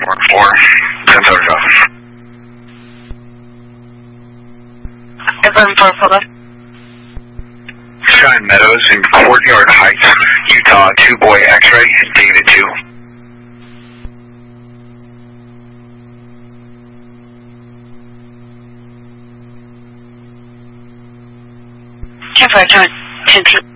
914, 10,000 office. Confirm for photo. Sky Meadows in Courtyard Heights, Utah, 2 Boy X-ray, David 2. Ten for 10.